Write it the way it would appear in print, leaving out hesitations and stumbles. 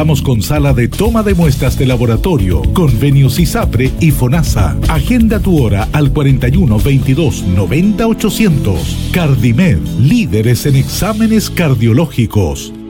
Contamos con sala de toma de muestras de laboratorio, convenios ISAPRE y FONASA. Agenda tu hora al 41 22 90 800. Cardimed, líderes en exámenes cardiológicos.